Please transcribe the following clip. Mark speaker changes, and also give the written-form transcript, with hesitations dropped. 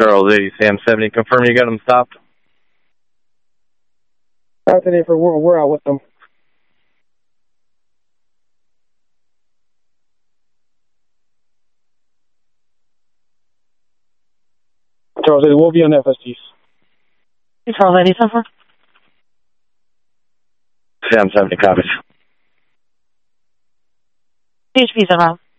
Speaker 1: Charles 80, Sam 70. Confirm you got them stopped?
Speaker 2: Anthony, we're out with them. Charles 80, we'll be on FSTs.
Speaker 3: Hey, Charles 80, Suffer.
Speaker 1: Sam 70 copies.
Speaker 3: PHP's around.